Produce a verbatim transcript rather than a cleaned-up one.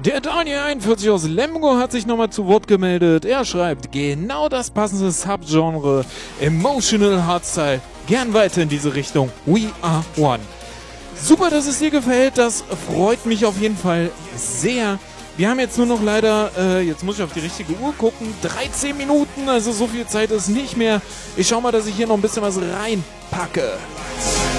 Der Daniel einundvierzig aus Lemgo hat sich nochmal zu Wort gemeldet. Er schreibt, genau das passende Subgenre, Emotional Hardstyle. Gern weiter in diese Richtung. We are one. Super, dass es dir gefällt. Das freut mich auf jeden Fall sehr. Wir haben jetzt nur noch leider, äh, jetzt muss ich auf die richtige Uhr gucken, dreizehn Minuten, also so viel Zeit ist nicht mehr. Ich schau mal, dass ich hier noch ein bisschen was reinpacke.